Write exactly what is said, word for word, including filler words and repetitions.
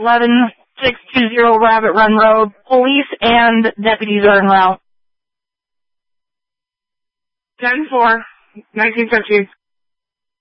eleven six two zero Rabbit Run Road. Police and deputies are en route. ten four, nineteen fifty.